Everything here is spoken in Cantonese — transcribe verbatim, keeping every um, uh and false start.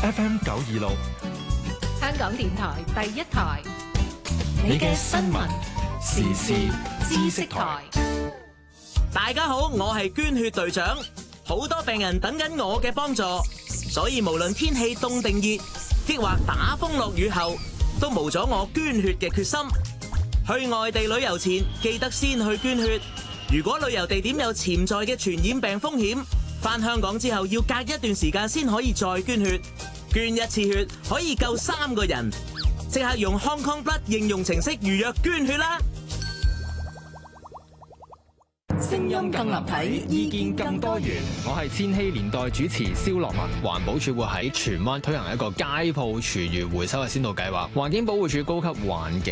F M 九二六， 香港電台第一台，你嘅新聞時事知識台。 大家好，我係捐血隊長，好多病人等緊我嘅幫助，所以無論天氣凍定熱，抑或打風落雨後，都無咗我捐血嘅決心。去外地旅遊前，記得先去捐血。如果旅遊地點有潛在嘅傳染病風險，返香港之後要隔一段時間先可以再捐血。捐一次血可以救三個人，即刻用 Hong Kong Blood 應用程式預約捐血啦！ 聲音更立體，意見更多元。 我係千禧年代主持蕭樂文。環保署會喺荃灣推行一個街鋪廚餘回收嘅先導計劃。環境保護署高級環境